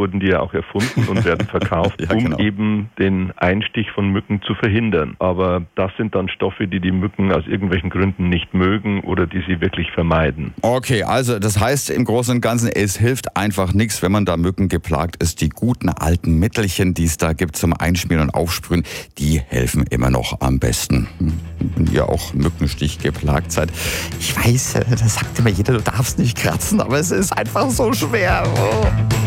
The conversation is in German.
wurden die ja auch erfunden und werden verkauft, Ja, genau. um eben den Einstich von Mücken zu verhindern. Aber das sind dann Stoffe, die die Mücken aus irgendwelchen Gründen nicht mögen oder die sie wirklich vermeiden. Okay, also das heißt im Großen und Ganzen, es hilft einfach nichts, wenn man da Mücken geplagt ist. Die guten alten Mittelchen, die es da gibt zum Einschmieren und Aufsprühen, die helfen immer noch am besten. Wenn ihr auch Mückenstich geplagt seid. Ich weiß, das sagt immer jeder, du darfst nicht kratzen, aber es ist einfach so schwer. Oh.